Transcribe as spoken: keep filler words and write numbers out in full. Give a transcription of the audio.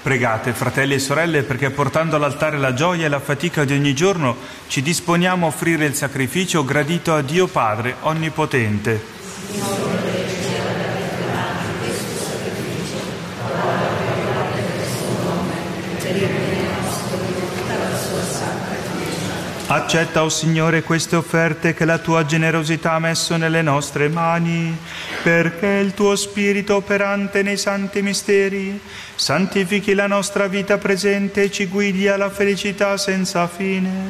Pregate, fratelli e sorelle, perché portando all'altare la gioia e la fatica di ogni giorno ci disponiamo a offrire il sacrificio gradito a Dio Padre Onnipotente. Accetta, o Signore, queste offerte che la tua generosità ha messo nelle nostre mani, perché il tuo Spirito operante nei santi misteri santifichi la nostra vita presente e ci guidi alla felicità senza fine.